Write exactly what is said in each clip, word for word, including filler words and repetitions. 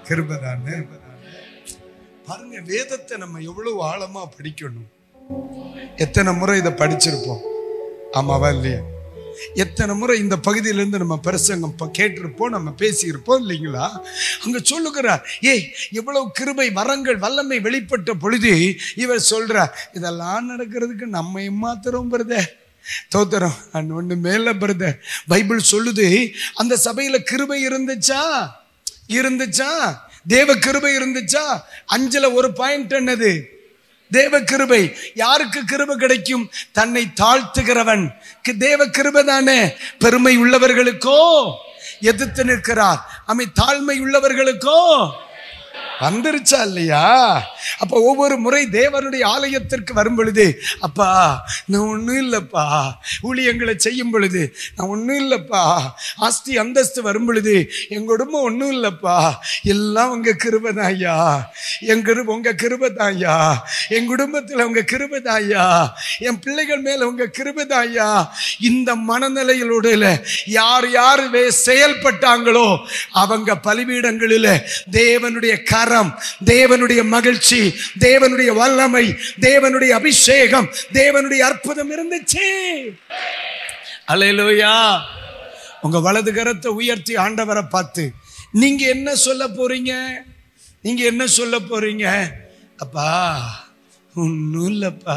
கிருபை தானே. பாருங்க, வேதத்தை நம்ம எவ்வளவு ஆழமா படிக்கணும். எத்தனை முறை இதை படிச்சிருப்போம், ஆமாவா இல்லையா? எத்தனை முறை இந்த பகுதியிலிருந்து நம்ம பிரசங்கம் கேட்டிருப்போம், நம்ம பேசியிருப்போம் இல்லைங்களா? அங்க சொல்லுகிறார், ஏய் எவ்வளவு கிருபை வரங்கள் வல்லமை வெளிப்பட்ட பொழுது இவர் சொல்றார், இதெல்லாம் நடக்கிறதுக்கு நம்ம ஏமாத்திரம் பிரதே தோத்திரம் ஒண்ணு மேல பிரதர். பைபிள் சொல்லுது, அந்த சபையில கிருபை இருந்துச்சா இருந்துச்சா தேவ கிருபை இருந்துச்சா? அஞ்சுல ஒரு பாயிண்ட் என்னது? தேவ கிருபை. யாருக்கு கிருபை கிடைக்கும்? தன்னை தாழ்த்துகிறவன் தேவ கிருபை தானே. பெருமை உள்ளவர்களுக்கோ எதிர்த்து நிற்கிறார், அமை தாழ்மை உள்ளவர்களுக்கோ வந்துருச்சா இல்லையா? அப்ப ஒவ்வொரு முறை தேவனுடைய ஆலயத்திற்கு வரும் பொழுது, அப்பா நான் ஒன்றும் இல்லைப்பா, ஊழியங்களை செய்யும் பொழுது நான் ஒன்றும் இல்லைப்பா, ஆஸ்தி அந்தஸ்து வரும் பொழுது என் குடும்பம் ஒன்றும் இல்லைப்பா, எல்லாம் உங்க கிருபை தான்யா, என் கிருபை உங்க கிருபை தான்யா, என் குடும்பத்தில் உங்க கிருபை தான்யா, என் பிள்ளைகள் மேல உங்க கிருபை தான்யா. இந்த மனநிலையிலோட யார் யார் செயல்பட்டாங்களோ அவங்க பலிபீடங்களில் தேவனுடைய கரம், தேவனுடைய மகிழ்ச்சி, தேவனுடைய வல்லமை, தேவனுடைய அபிஷேகம், தேவனுடைய அற்புதம் இருந்துச்சு. அல்லேலூயா. உங்க வலது கரத்தை உயர்த்தி ஆண்டவரை பார்த்து நீங்க என்ன சொல்ல போறீங்க? நீங்க என்ன சொல்ல போறீங்க? அப்பா ஒன்னும் இல்லப்பா,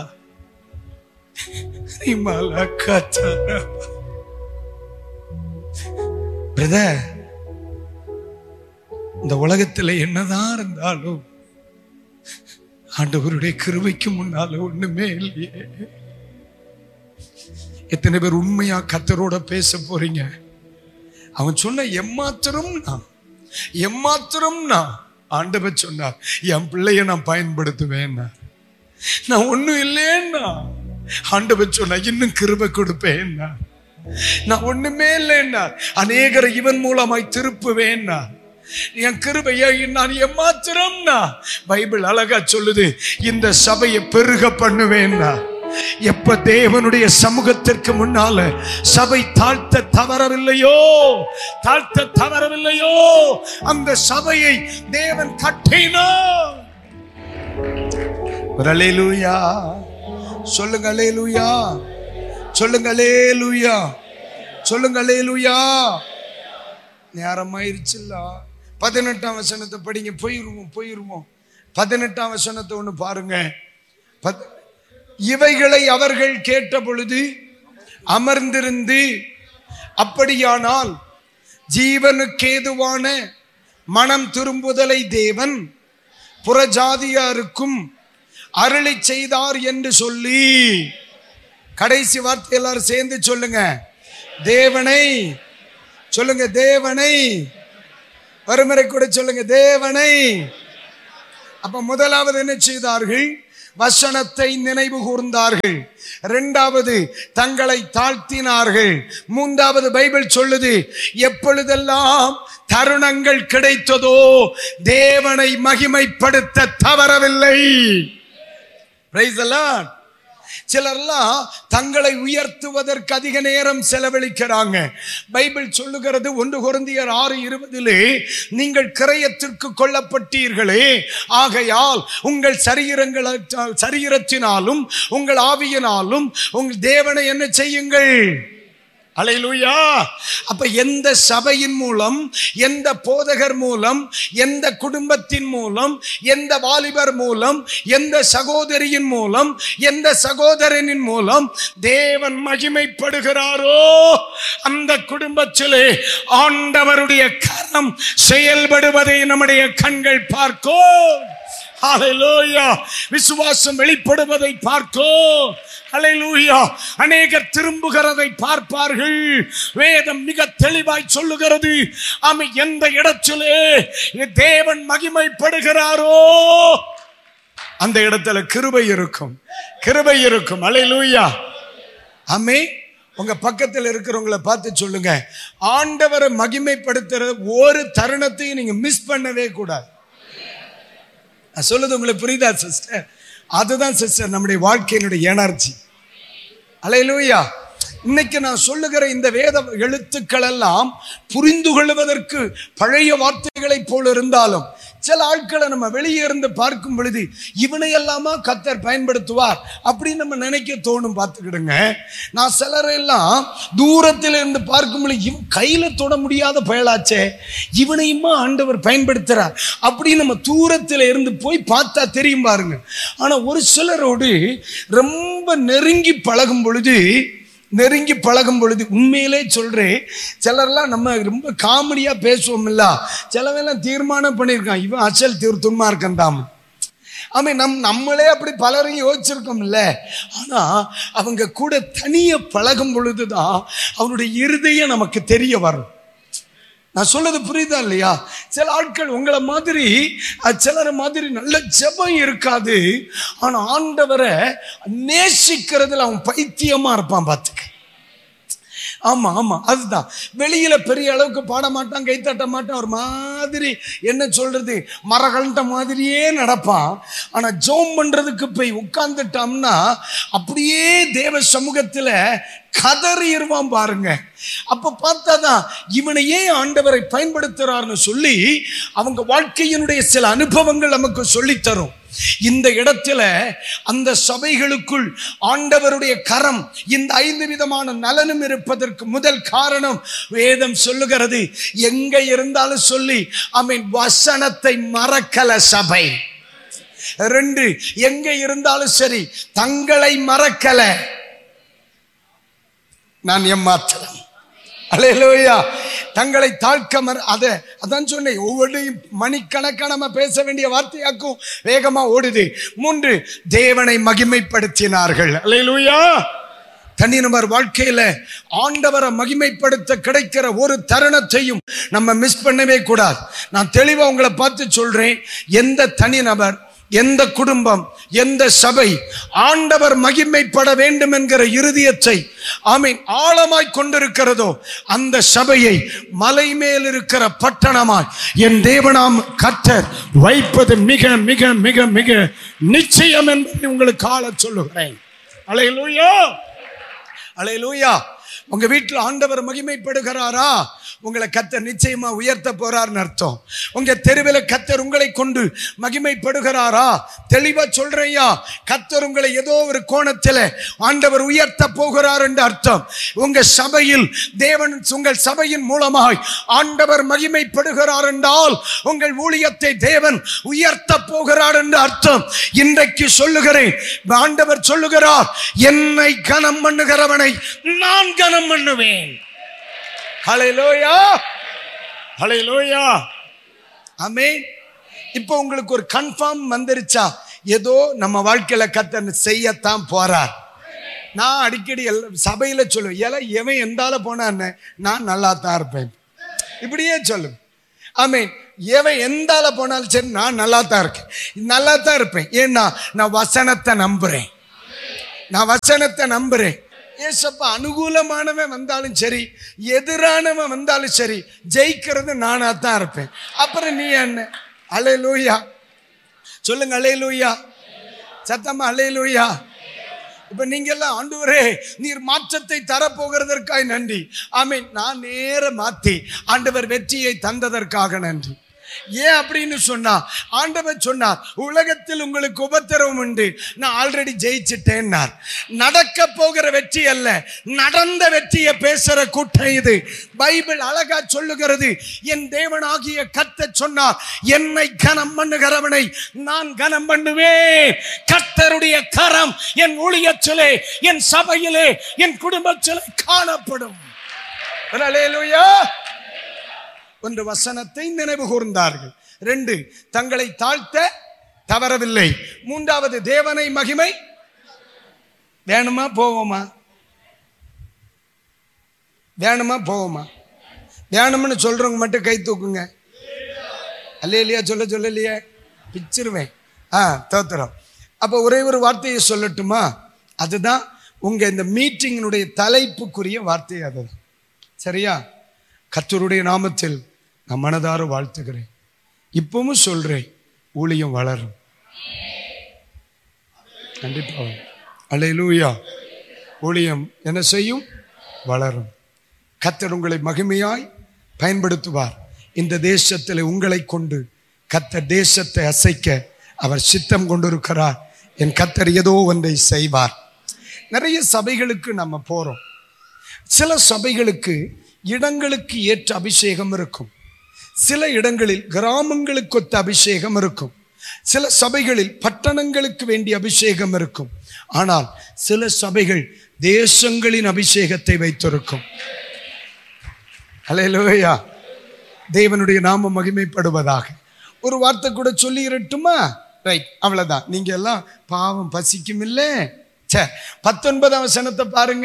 பிரதர், இந்த உலகத்துல என்னதான் இருந்தாலும் ஆண்டவருடைய கிருபைக்கு முன்னால ஒண்ணுமே இல்லையே. எத்தனை பேர் உண்மையா கர்த்தரோட பேச போறீங்க? அவன் சொன்ன எம்மாத்திரம் நான் எம்மாத்திரம் நான் ஆண்டவர் சொன்னார், என் பிள்ளைய நான் பயன்படுத்துவேன், நான் ஒண்ணும் இல்லைன்னா ஆண்டவர் சொன்னா இன்னும் கிருபை கொடுப்பேன், நான் ஒண்ணுமே இல்லைன்னா அநேகரை இவன் மூலமாய் திருப்புவேன், என் கிருபையை நான் எம்மாத்திரம்னா. பைபிள் அழகா சொல்லுது, இந்த சபையை பெருக பண்ணுவேன்னா. எப்ப தேவனுடைய சமூகத்திற்கு முன்னால சபை தாழ்த்த தவறவில்லையோ தாழ்த்த தவறவில்லையோ அந்த சபையை தேவன் கட்டினார். அல்லேலூயா சொல்லுங்க, அல்லேலூயா சொல்லுங்க, அல்லேலூயா சொல்லுங்க, அல்லேலூயா. நேரமாயிருச்சுல்ல. பதினெட்டாம் வசனத்தை படிங்க. போயிருவோம் போயிருவோம் பதினெட்டாம் வசனத்தை ஒண்ணு பாருங்க. இவைகளை அவர்கள் கேட்ட பொழுது அமர்ந்திருந்து, அப்படியானால் ஜீவனுக்கேதுவான மனம் திரும்புதலை தேவன் புறஜாதியாருக்கும் அருளி செய்தார் என்று சொல்லி, கடைசி வார்த்தை எல்லாரும் சேர்ந்து சொல்லுங்க, தேவனை சொல்லுங்க, தேவனை. வறுமுறை கூட சொல்லுங்க, தேவனை. அப்ப முதலாவது என்ன செய்தார்கள்? வசனத்தை நினைவு கூர்ந்தார்கள். இரண்டாவது தங்களை தாழ்த்தினார்கள். மூன்றாவது பைபிள் சொல்லுது, எப்பொழுதெல்லாம் தருணங்கள் கிடைத்ததோ தேவனை மகிமைப்படுத்த தவறவில்லை. Praise the Lord. சிலர்லாம் தங்களை உயர்த்துவதற்கு அதிக நேரம் செலவழிக்கிறாங்க. பைபிள் சொல்லுகிறது, ஒன்று கொரிந்தியர் ஆறு இருபதிலே, நீங்கள் கிரயத்திற்கு கொல்லப்பட்டீர்களே, ஆகையால் உங்கள் சரீரங்கள் சரீரத்தினாலும் உங்கள் ஆவியினாலும் உங்கள் தேவனை என்ன செய்யுங்கள். அல்லேலூயா. அப்ப எந்த சபையின் மூலம், எந்த போதகர் மூலம், எந்த குடும்பத்தின் மூலம், எந்த வாலிபர் மூலம், எந்த சகோதரியின் மூலம், எந்த சகோதரனின் மூலம் தேவன் மகிமைப்படுகிறாரோ அந்த குடும்பத்திலே ஆண்டவருடைய கரம் செயல்படுவதை நம்முடைய கண்கள் பார்க்கும். ஹல்லேலூயா. விசுவாசம் வெளிப்படுவதை பார்க்கும். ஹல்லேலூயா. அநேகர் திரும்புகிறதை பார்ப்பார்கள். வேதம் மிக தெளிவாய் சொல்லுகிறது, ஆமை எந்த இடத்திலே தேவன் மகிமைப்படுகிறாரோ அந்த இடத்துல கிருபை இருக்கும், கிருபை இருக்கும். ஹல்லேலூயா. ஆமே. உங்க பக்கத்தில் இருக்கிறவங்களை பார்த்து சொல்லுங்க, ஆண்டவரை மகிமைப்படுத்துற ஒரு தருணத்தையும் நீங்க மிஸ் பண்ணவே கூடாது. சொல்லுது உங்களுக்கு புரியுதா சிஸ்டர்? அதுதான் சிஸ்டர் நம்முடைய வாழ்க்கையினுடைய எனர்ஜி. அல்லேலூயா. இன்னைக்கு நான் சொல்லுகிற இந்த வேத எழுத்துக்கள் எல்லாம் புரிந்து கொள்வதற்கு பழைய வார்த்தைகளை போல இருந்தாலும் சில ஆட்களை நம்ம வெளியே இருந்து பார்க்கும் பொழுது இவனையெல்லாமா கர்த்தர் பயன்படுத்துவார் அப்படின்னு நம்ம நினைக்க தோணும். பார்த்துக்கிடுங்க, நான் சிலரெல்லாம் தூரத்தில் இருந்து பார்க்கும் பொழுது இவன் கையில தொட முடியாத பயலாச்சே, இவனையுமா ஆண்டவர் பயன்படுத்துறார் அப்படின்னு நம்ம தூரத்தில் இருந்து போய் பார்த்தா தெரியும் பாருங்க. ஆனா ஒரு சிலரோடு ரொம்ப நெருங்கி பழகும் பொழுது நெருங்கி பழகும் பொழுது உண்மையிலே சொல்றேன், சிலர்லாம் நம்ம ரொம்ப காமெடியா பேசுவோம் இல்ல, சிலவெல்லாம் தீர்மானம் பண்ணியிருக்கான் இவன் அசல் தீர் துன்மார்க்கன் தான். ஆமே, நம் நம்மளே அப்படி பலரையும் யோசிச்சிருக்கோம் இல்ல. ஆனா அவங்க கூட தனிய பழகும் பொழுதுதான் அவனுடைய இருதயம் நமக்கு தெரிய வரும். நான் சொல்றது புரியுதா இல்லையா? சில ஆட்கள் உங்களை மாதிரி சிலர் மாதிரி நல்ல ஜெபம் இருக்காது, ஆனா ஆண்டவரை நேசிக்கிறதுல அவன் பைத்தியமா இருப்பான். பார்த்துக்க, ஆமா ஆமா அதுதான். வெளியில பெரிய அளவுக்கு பாட மாட்டான், கை தட்ட மாட்டான், ஒரு மாதிரி என்ன சொல்றது மரகண்ட மாதிரியே நடப்பான். ஆனா ஜோம் பண்றதுக்கு போய் உட்கார்ந்துட்டோம்னா அப்படியே தேவ சமூகத்துல கதறிடுவான் பாருங்க. அப்ப பார்த்தாதான் இவனை ஏன் ஆண்டவரை பயன்படுத்துறாருன்னு சொல்லி அவங்க வாழ்க்கையினுடைய சில அனுபவங்கள் நமக்கு சொல்லித்தரும். இந்த இடத்துல அந்த சபைகளுக்குள் ஆண்டவருடைய கரம் இந்த ஐந்து விதமான நலனும் இருப்பதற்கு முதல் காரணம் வேதம் சொல்லுகிறது. எங்க இருந்தாலும் சொல்லி ஆமென், வசனத்தை மறக்கல சபை. ரெண்டு, எங்க இருந்தாலும் சரி தங்களை மறக்கல. நான் ஏமாற்றலாம். அல்லேலூயா. தங்களை தாழ்க்க மற அத அதான் சொன்னேன். ஒவ்வொன்றையும் மணிக்கணக்கான நம்ம பேச வேண்டிய வார்த்தையாக்கும் வேகமா ஓடுது. மூன்று, தேவனை மகிமைப்படுத்தினார்கள். அல்லேலூயா. தனிநபர் வாழ்க்கையில ஆண்டவரை மகிமைப்படுத்த கிடைக்கிற ஒரு தருணத்தையும் நம்ம மிஸ் பண்ணவே கூடாது. நான் தெளிவா உங்களை பார்த்து சொல்றேன், எந்த தனிநபர், எந்த குடும்பம், எந்த சபை ஆண்டவர் மகிமைப்பட வேண்டும் என்கிற இருதயத்தை ஆமீன் ஆழமாய் கொண்டிருக்கிறதோ அந்த சபையை மலை மேல் இருக்கிற பட்டணமாய் என் தேவனாம் கர்த்தர் வைப்பது மிக மிக மிக மிக நிச்சயம் என்பதை உங்களுக்கு ஆள சொல்லுகிறேன். அல்லேலூயா, அல்லேலூயா. உங்க வீட்டில் ஆண்டவர் மகிமைப்படுகிறாரா? உங்களை கர்த்தர் நிச்சயமா உயர்த்த போறார்னு அர்த்தம். உங்க தெருவில் கர்த்தர் உங்களை கொண்டு மகிமைப்படுகிறாரா? தெளிவா சொல்றையா, கர்த்தர் உங்களை ஏதோ ஒரு கோணத்தில் ஆண்டவர் உயர்த்த போகிறார் என்று அர்த்தம். உங்க சபையில் தேவன் உங்கள் சபையின் மூலமாய் ஆண்டவர் மகிமைப்படுகிறார் என்றால் உங்கள் ஊழியத்தை தேவன் உயர்த்த போகிறார் என்று அர்த்தம். இன்றைக்கு சொல்லுகிறேன், ஆண்டவர் சொல்லுகிறார், என்னை கனம் பண்ணுகிறவனை நான் கனம் பண்ணுவேன். ஹல்லேலூயா, ஹல்லேலூயா, ஆமென். இப்போ உங்களுக்கு ஒரு கன்ஃபார்ம் வந்துருச்சா? ஏதோ நம்ம வாழ்க்கையில கர்த்தர் செய்யத்தான் போறார். நான் அடிக்கடி சபையில சொல்லுவேன், எல்லாம் எவன் எந்தால போனான்னு நான் நல்லா தான் இருப்பேன், இப்படியே சொல்லுவேன். ஆமென். எவன் எந்தால போனாலும் சரி நான் நல்லா தான் இருக்கேன், நல்லா தான் இருப்பேன். ஏன்னா நான் வசனத்தை நம்புறேன், நான் வசனத்தை நம்புறேன். ஏசப்பா அனுகூலமானவன் வந்தாலும் சரி எதிரானவன் வந்தாலும் சரி ஜெயிக்கிறது நானா தான் இருப்பேன். அப்புறம் நீ என்ன? அல்லேலூயா சொல்லுங்க, அல்லேலூயா சத்தமா, அல்லேலூயா. இப்ப நீங்க எல்லாம் ஆண்டவரே நீர் மாற்றத்தை தரப்போகிறதற்காக நன்றி. ஆமென். நான் நேர மாத்தி ஆண்டவர் வெற்றியை தந்ததற்காக நன்றி. ஏன் அப்படின்னு சொன்னா, ஆண்டவர் சொன்னார், உலகத்தில் உங்களுக்கு உபத்திரவம் உண்டு, நான் ஆல்ரெடி ஜெயிச்சிட்டேன்னார். நடக்க போகிற வெற்றி அல்ல, நடந்த வெற்றியை பேசுற கூட்டம் இது. பைபிள் அழகா சொல்லுகிறது, என் தேவனாகிய கர்த்தர் சொன்னார், என்னை கனம் பண்ணுகிறவனை நான் கனம் பண்ணுவேன். கர்த்தருடைய கரம் என் ஊழியத்திலே, என் சபையிலே, என் குடும்பத்திலே காணப்படும். அல்லேலூயா. ஒன்று, வசனத்தை நினைவு கூர்ந்தார்கள். ரெண்டு, தங்களை தாழ்த்த தவறவில்லை. மூன்றாவது, தேவனை மகிமை. வேணுமா போவோமா? வேணுமா போவோமா? வேணும்னு சொல்றவங்க மட்டும் கை தூக்குங்க. அல்லேலூயா சொல்ல சொல்லலையே, பிச்சிருவேன். ஆ தோத்திரம். அப்ப ஒரே ஒரு வார்த்தையை சொல்லட்டுமா? அதுதான் உங்க இந்த மீட்டிங்கினுடைய தலைப்புக்குரிய வார்த்தை. அதுதான் சரியா? கர்த்தருடைய நாமத்தில் நான் மனதார வாழ்த்துகிறேன். இப்பவும் சொல்றேன், ஊழியம் வளரும் கண்டிப்பா. அல்லேலூயா. ஊழியம் என்ன செய்யும்? வளரும். கர்த்தர் உங்களை மகிமையாய் பயன்படுத்துவார். இந்த தேசத்தில் உங்களை கொண்டு கர்த்தர் தேசத்தை அசைக்க அவர் சித்தம் கொண்டிருக்கிறார். என் கர்த்தர் ஏதோ ஒன்றை செய்வார். நிறைய சபைகளுக்கு நம்ம போறோம். சில சபைகளுக்கு இடங்களுக்கு ஏற்ற அபிஷேகம் இருக்கும். சில இடங்களில் கிராமங்களுக்கு ஒத்த அபிஷேகம் இருக்கும். சில சபைகளில் பட்டணங்களுக்கு வேண்டிய அபிஷேகம் இருக்கும். ஆனால் சில சபைகள் தேசங்களின் அபிஷேகத்தை வைத்திருக்கும். அல்லேலூயா. தேவனுடைய நாமம் மகிமைப்படுவதாக. ஒரு வார்த்தை கூட சொல்லி இருட்டுமா? ரைட், அவ்வளவுதான். நீங்க எல்லாம் பாவம் பசிக்கும் இல்லை. சரி, பத்தொன்பதாம் வசனத்தை பாருங்க.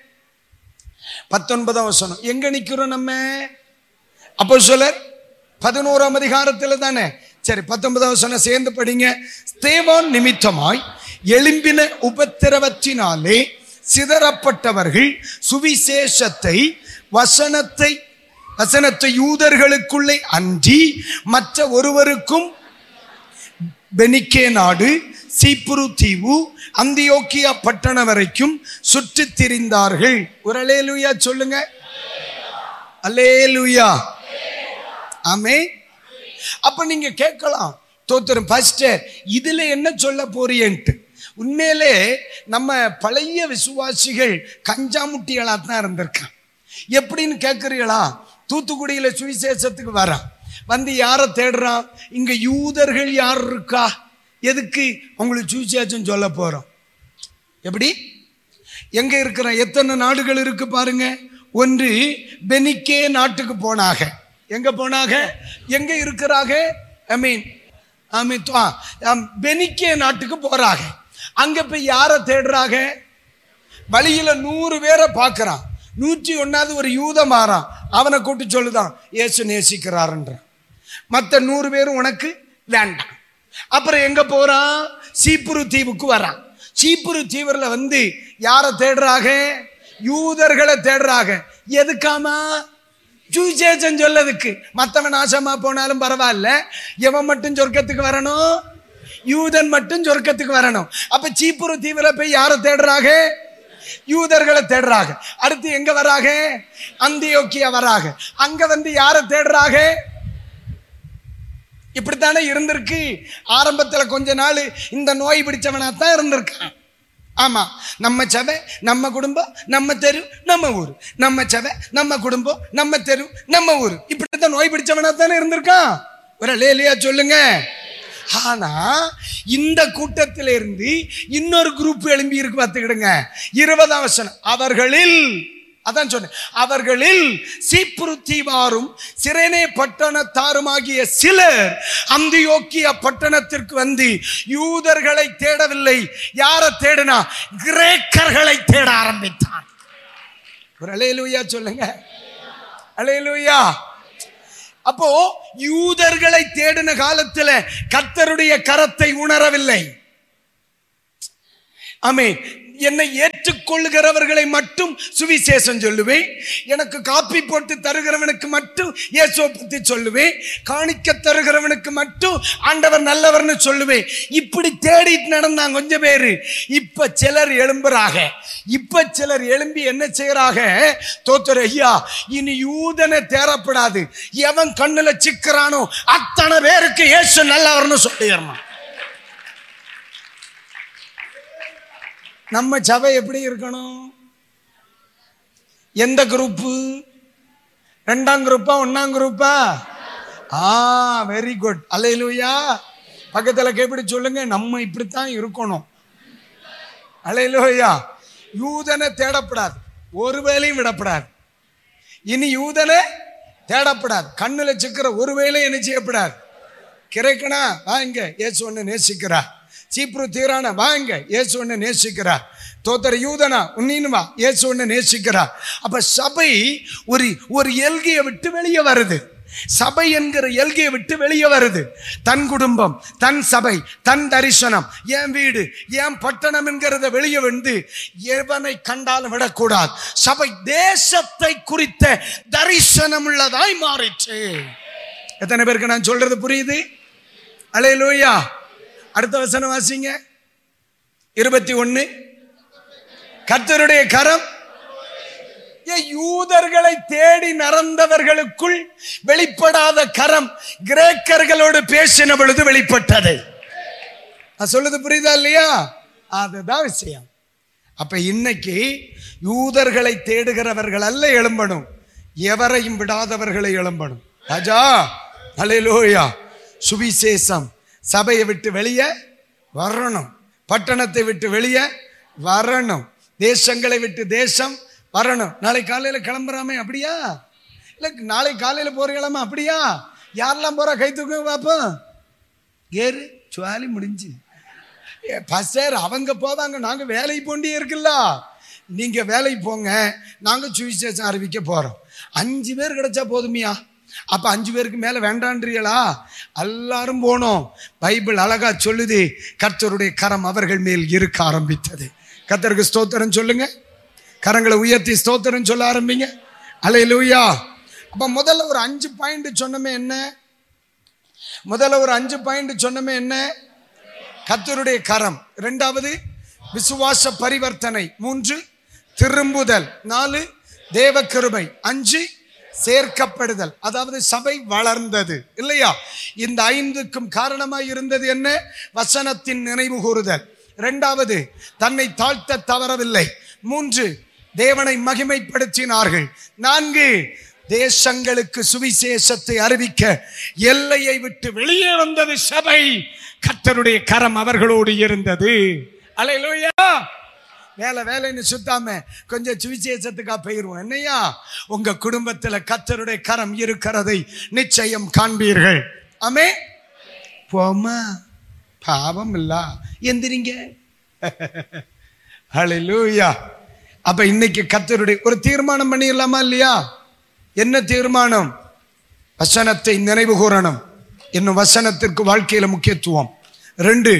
பத்தொன்பதாம் வசனம் எங்க நிக்கிறோம் நம்ம? அப்போஸ்தலர் பதினோராம் அதிகாரத்துல தானே. சரி, பத்தொன்பதாம் வசனம் சேர்ந்து படிங்க. ஸ்தேவான் நிமித்தமாய் எழும்பின உபத்திரவத்தினாலே சிதறப்பட்டவர்கள் சுவிசேஷத்தை வசனத்தை வசனத்தை யூதர்களுக்குள்ளே அன்றி மற்ற ஒருவருக்கும் பெனிக்கே நாடு, சீப்புரு தீவு, அந்தியோக்கியா பட்டணம் வரைக்கும் சுற்றி திரிந்தார்கள். ஒரு அல்லேலூயா சொல்லுங்க. அல்லேலூயா. ஆமென். அப்ப நீங்க கேட்கலாம், தோத்திரம் பாஸ்டர் இதுல என்ன சொல்ல போறீன்ட்டு. உண்மையிலே நம்ம பழைய விசுவாசிகள் கஞ்சாமுட்டிகளா தான் இருந்திருக்கான். எப்படின்னு கேட்கறீங்களா? தூத்துக்குடியில சுவிசேஷத்துக்கு வரான், வந்து யாரை தேடுறான்? இங்க யூதர்கள் யார் இருக்கா, எதுக்கு உங்களுக்கு சுவிசேஷம் சொல்ல போறோம். எப்படி எங்க இருக்கிற எத்தனை நாடுகள் இருக்கு பாருங்க. ஒன்று பெனிக்கே நாட்டுக்கு போனாக. எங்க போனாக? எங்க இருக்கிறாங்க? ஐ மீன் ஐ மீன் பெனிக்கே நாட்டுக்கு போறாங்க. அங்க போய் யாரை தேடுறாங்க? வழியில நூறு பேரை பார்க்கறான். நூற்றி ஒன்னாவது ஒரு யூத மாறான். அவனை கூட்டு சொல்லுதான் இயேசு நேசிக்கிறாருன்ற. மற்ற நூறு பேரும் உனக்கு வேண்டாம். அப்புறம் எங்க போறான்? சீப்புரு தீவுக்கு வரான். சீப்புரு தீவுல வந்து யாரை தேடுறாங்க? யூதர்களை தேடுறாங்க. எதுக்காமா? சுவிசேஷம் சொல்லதுக்கு. மற்றவன் நாசமா போனாலும் பரவாயில்ல, எவன் மட்டும் சொர்க்கத்துக்கு வரணும்? யூதன் மட்டும் சொர்க்கத்துக்கு வரணும். அப்ப சீப்புரு தீவுல போய் யாரை தேடுறாங்க? யூதர்களை தேடுறாங்க. அடுத்து எங்க வராங்க? அந்தியோக்கியா வராங்க. அங்க வந்து யாரை தேடுறாங்க? இப்படித்தானே இருந்திருக்கு. ஆரம்பத்துல கொஞ்ச நாள் இந்த நோய் பிடிச்சவனா தான் இருந்திருக்கான். ஆமா, நம்ம சபை நம்ம குடும்பம் நம்ம தெரு நம்ம ஊர், நம்ம சபை நம்ம குடும்பம் நம்ம தெரு நம்ம ஊர், இப்படித்தான் நோய் பிடிச்சவனா தானே இருந்திருக்கான். ஒரு அல்லேலூயா சொல்லுங்க. ஆனா இந்த கூட்டத்தில இருந்து இன்னொரு குரூப் எழும்பி இருக்கு, பார்த்துக்கிடுங்க. இருபதாம் வசனம். அவர்களில், அதான் சொன்னேன், அவர்களில் சீப்புரு தீவாரும் சிரேனே பட்டணத்தாருமாகிய சிலர் அந்தியோக்கியா பட்டணத்திற்கு வந்து யூதர்களை தேடவில்லை. யாரை தேடினா? கிரேக்கர்களை தேட ஆரம்பித்தான். ஒரு அல்லேலூயா சொல்லுங்க. அல்லேலூயா. அப்போ யூதர்களை தேடின காலத்துல கர்த்தருடைய கரத்தை உணரவில்லை. ஆமென். என்னை ஏற்றுக்கொள்ளுகிறவர்களை மட்டும் சுவிசேஷம் சொல்லுவேன். எனக்கு காப்பி போட்டு தருகிறவனுக்கு மட்டும் இயேசுவை பத்தி சொல்லுவேன். காணிக்க தருகிறவனுக்கு மட்டும் ஆண்டவர் நல்லவர்னு சொல்லுவேன். இப்படி தேடிட்டு நடந்தாங்க கொஞ்சம் பேரு. இப்ப சிலர் எழும்புறாங்க. இப்ப சிலர் எழும்பி என்ன செய்யறாங்க? தோத்தர் ஐயா, இனி யூதனை தேரப்படாது, எவன் கண்ணுல சிக்கிறானோ அத்தனை பேருக்கு இயேசு நல்லவர்னு சொல்லிடணும். நம்ம சபை எப்படி இருக்கணும்? எந்த குரூப்பு? ரெண்டாம் குரூப்பா ஒன்னாம் குரூப்பா? ஆ வெரி குட். அல்லேலூயா. பக்கத்துல கேப்பிடி சொல்லுங்க, நம்ம இப்படித்தான் இருக்கணும். அல்லேலூயா. யூதனை தேடப்படாது, ஒரு வேலையும் விடப்படாது. இனி யூதனை தேடப்படாது, கண்ணுல சிக்கிற ஒரு வேலையும் என்ன செய்யப்படாது. கிடைக்கணா வாங்க, இயேசு ஒன்னு நேசிக்கிறார். சீப்ரு தீரான வாங்க, இயேசு ஒன்னு நேசிக்கிறார். தோத்தர யூதனா உன்னின்னு வா, இயேசு ஒன்னு நேசிக்கிறார். அப்ப சபை ஒரு ஒரு எல்கையை விட்டு வெளியே வருது. சபை என்கிற எல்கையை விட்டு வெளியே வருது. தன் குடும்பம், தன் சபை, தன் தரிசனம், என் வீடு, என் பட்டணம் என்கிறத வெளியே வந்து எவனை கண்டாலும் விடக்கூடாது. சபை தேசத்தை குறித்த தரிசனம் உள்ளதாய் மாறிச்சு. எத்தனை பேருக்கு நான் சொல்றது புரியுது? அல்லேலூயா. அடுத்த வசனம் வாசிங்க. இருபத்தி ஒன்னு. கர்த்தருடைய கரம் யூதர்களை தேடி நடந்தவர்களுக்குள் வெளிப்படாத கரம் கிரேக்கர்களோடு பேசின பொழுது வெளிப்பட்டது. சொல்லுது புரியுதா இல்லையா? அதுதான் விஷயம். அப்ப இன்னைக்கு யூதர்களை தேடுகிறவர்கள் அல்ல எழும்பணும், எவரையும் விடாதவர்களை எழும்பணும். ராஜா அல்லேலூயா. சுவிசேஷம் சபையை விட்டு வெளியே வரணும், பட்டணத்தை விட்டு வெளியே வரணும், தேசங்களை விட்டு தேசம் வரணும். நாளை காலையில கிளம்புறாமே அப்படியா? இல்ல நாளை காலையில போறீங்களாமா அப்படியா? யாரெல்லாம் போறா கை தூக்க பாப்போம். ஏறு சுவாலி முடிஞ்சு பஸ்டர் அவங்க போவாங்க, நாங்க வேலைக்கு போண்டியே இருக்குல்ல. நீங்க வேலைக்கு போங்க, நாங்க சுவிசேஷம் அறிவிக்க போறோம். அஞ்சு பேர் கிடைச்சா போதுமியா? அப்ப அஞ்சு பேருக்கு மேல வேண்டான்றீங்களா? எல்லாரும் போனோம். பைபிள் அழகா சொல்லுது, கர்த்தருடைய கரம் அவர்கள் மேல் இருக்க ஆரம்பித்தது. கர்த்தருக்கு ஸ்தோத்திரம் சொல்லுங்க, கரங்களை உயர்த்தி ஸ்தோத்திரம் சொல்ல ஆரம்பிங்க. அல்லேலூயா. அப்ப முதல்ல ஒரு அஞ்சு பாயிண்ட் சொன்னமே என்ன? முதல்ல ஒரு அஞ்சு பாயிண்ட் சொன்னமே என்ன? கர்த்தருடைய கரம். இரண்டாவது விசுவாச பரிவர்த்தனை. மூன்று திரும்புதல். நாலு தேவ கிருபை. அஞ்சு சேர்க்கப்படுதல். அதாவது சபை வளர்ந்தது இல்லையா? இந்த ஐந்துக்கும் காரணமாய் இருந்தது என்ன? வசனத்தின் நினைவு கூறுதல். இரண்டாவது தன்னை தாழ்த்த தவறவில்லை. மூன்று தேவனை மகிமைப்படுத்தினார்கள். நான்கு தேசங்களுக்கு சுவிசேஷத்தை அறிவிக்க எல்லையை விட்டு வெளியே வந்தது சபை. கர்த்தருடைய கரம் அவர்களோடு இருந்தது. அல்லேலூயா. வேலை வேலைன்னு சுத்தாம கொஞ்சம் சுவிசேஷத்துக்கா போயிருவோம். என்னையா? உங்க குடும்பத்துல கர்த்தருடைய கரம் இருக்கிறதை நிச்சயம் காண்பீர்கள். ஆமே. போமா பாவம் இல்ல, எந்திரிங்க. ஹல்லேலூயா. அப்ப இன்னைக்கு கர்த்தருடைய ஒரு தீர்மானம் பண்ணிடலாமா இல்லையா? என்ன தீர்மானம்? வசனத்தை நினைவு கூறணும். இன்னும் வசனத்திற்கு வாழ்க்கையில முக்கியத்துவம். ரெண்டு,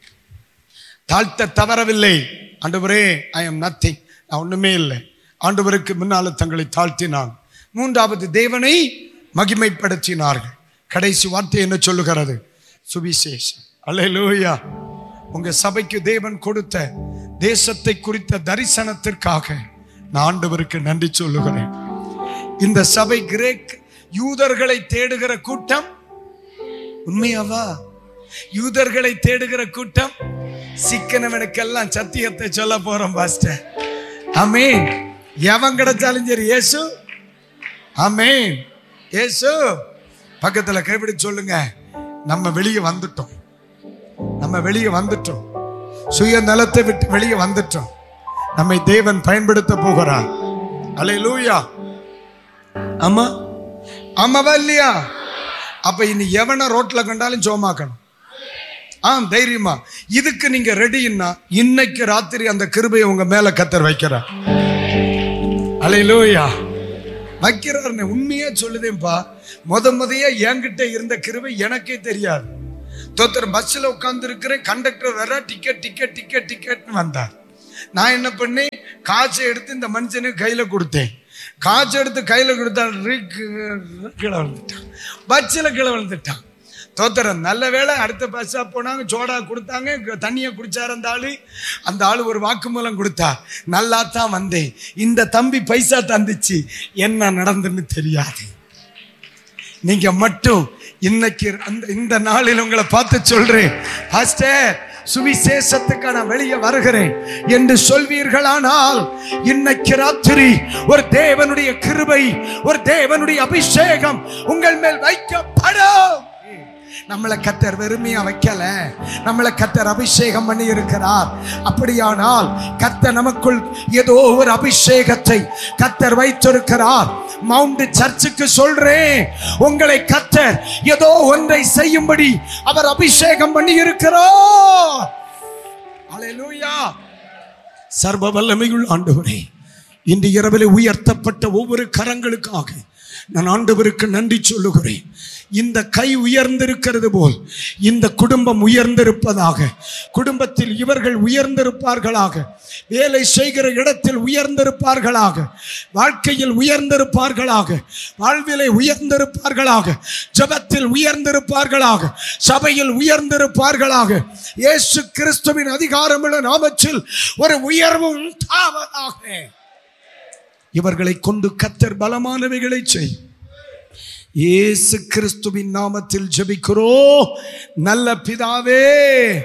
தாழ்த்த தவறவில்லை. ஆண்டவரே ஐ எம் நத்திங், நான் ஒண்ணுமே இல்லை. ஆண்டவருக்கு முன்னால தங்களை தாழ்த்தினான். மூன்றாவது தேவனை மகிமைப்படுத்தினார்கள். கடைசி வார்த்தை என்ன சொல்லுகிறது? சுவிசேஷம். அல்லேலூயா. உங்க சபைக்கு தேவன் கொடுத்த தேசத்தை குறித்த தரிசனத்திற்காக நான் ஆண்டவருக்கு நன்றி சொல்லுகிறேன். இந்த சபை கிரேக் யூதர்களை தேடுகிற கூட்டம். உண்மையாவா? யூதர்களை தேடுகிற கூட்டம். சிக்கனவனுக்கெல்லாம் சத்தியத்தை சொல்ல போறோம் பாஸ்டர். ஆமென். எவன் கிடைச்சாலும் சரி இயேசு. ஆமென். இயேசு. பக்கத்துல கைப்பிடி சொல்லுங்க, நம்ம வெளியே வந்துட்டோம், நம்ம வெளியே வந்துட்டோம், சுய நலத்தை விட்டு வெளியே வந்துட்டோம். நம்மை தேவன் பயன்படுத்த போகிறார். அல்லேலூயா. ஆமா ஆமாவா இல்லையா? அப்ப இனி எவனை ரோட்ல கண்டாலும் சோமாக்கணும். ஆம், தைரியமா. இதுக்கு நீங்க ரெடின்னா இன்னைக்கு ராத்திரி அந்த கிருபையை உங்க மேல கர்த்தர் வைக்கிறார். அல்லேலூயா. வைக்கிறார். உண்மையா சொல்லுதேன்பா. முத முதைய என்கிட்ட இருந்த கிருபை எனக்கே தெரியாது. தோத்தர் பஸ்ல உட்கார்ந்து இருக்கிறேன், கண்டக்டர் வர டிக்கெட் டிக்கெட் டிக்கெட் டிக்கெட்னு வந்தார். நான் என்ன பண்ணேன்? காசை எடுத்து இந்த மனுஷனுக்கு கையில கொடுத்தேன். காசு எடுத்து கையில கொடுத்தா கீழே விழுந்துட்டான், பஸ்ல கீழே விழுந்துட்டான். தோத்தரன் நல்ல வேலை. அடுத்த பஸ்ஸா போனாங்க, சோடா கொடுத்தாங்க, தண்ணியை குடிச்சார் அந்த ஆளு. அந்த ஆளு ஒரு வாக்குமூலம் கொடுத்தா, நல்லா தான் வந்தேன், இந்த தம்பி பைசா தந்துச்சு, என்ன நடந்துன்னு தெரியாது. நீங்க மட்டும் இன்னைக்கு அந்த இந்த நாளில் உங்களை பார்த்து சொல்றேன், பாஸ்டர் சுவிசேஷத்துக்கு நான் வெளியே வருகிறேன் என்று சொல்வீர்களானால் இன்னைக்கு ராத்திரி ஒரு தேவனுடைய கிருபை, ஒரு தேவனுடைய அபிஷேகம் உங்கள் மேல் வைக்கப்படும். நம்மளை கர்த்தர் வெறுமையா வைக்கல, நம்மளை கர்த்தர் அபிஷேகம் பண்ணி இருக்கிறார். அப்படியானால் கர்த்தர் நமக்குள் ஏதோ ஒரு அபிஷேகத்தை கர்த்தர் வைத்திருக்கிறார். மவுண்ட் சர்ச்சுக்கு சொல்றேன், உங்களை கர்த்தர் ஏதோ ஒன்றை செய்யும்படி அவர் அபிஷேகம் பண்ணி இருக்கிறார். அல்லேலூயா. சர்வ வல்லமையுள்ள ஆண்டவரே, இன்று இரவிலே உயர்த்தப்பட்ட ஒவ்வொரு கரங்களுக்காக நான் ஆண்டவருக்கு நன்றி சொல்லுகிறேன். இந்த கை உயர்ந்திருக்கிறது போல் இந்த குடும்பம் உயர்ந்திருப்பதாக, குடும்பத்தில் இவர்கள் உயர்ந்திருப்பார்களாக, வேலை செய்கிற இடத்தில் உயர்ந்திருப்பார்களாக, வாழ்க்கையில் உயர்ந்திருப்பார்களாக, வாழ்விலை உயர்ந்திருப்பார்களாக, ஜெபத்தில் உயர்ந்திருப்பார்களாக, சபையில் உயர்ந்திருப்பார்களாக. இயேசு கிறிஸ்துவின் அதிகாரமுள்ள நாமத்தில் ஒரு உயர்வு உண்டாவதாக. இவர்களை கொண்டு கர்த்தர் பலமானவைகளை செய். இயேசு கிறிஸ்துவின் நாமத்தில் ஜெபிக்கிறோம் நல்ல பிதாவே.